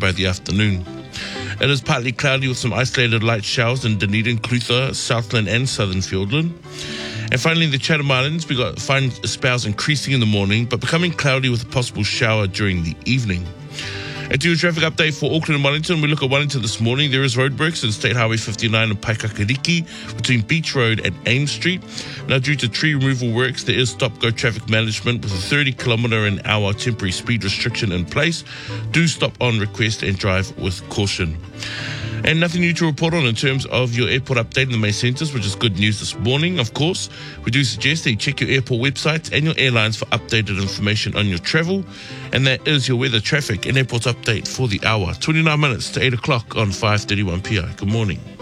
by the afternoon. It is partly cloudy with some isolated light showers in Dunedin, Clutha, Southland and Southern Fiordland. And finally, in the Chatham Islands, we got fine spells increasing in the morning, but becoming cloudy with a possible shower during the evening. And to a traffic update for Auckland and Wellington, we look at Wellington this morning. There is road works in State Highway 59 and Paikakariki between Beach Road and Ames Street. Now, due to tree removal works, there is stop-go traffic management with a 30km/h temporary speed restriction in place. Do stop on request and drive with caution. And nothing new to report on in terms of your airport update in the main centres, which is good news this morning, of course. We do suggest that you check your airport websites and your airlines for updated information on your travel. And that is your weather, traffic and airport update for the hour. 29 minutes to 8 o'clock on 5:31 p.m. Good morning.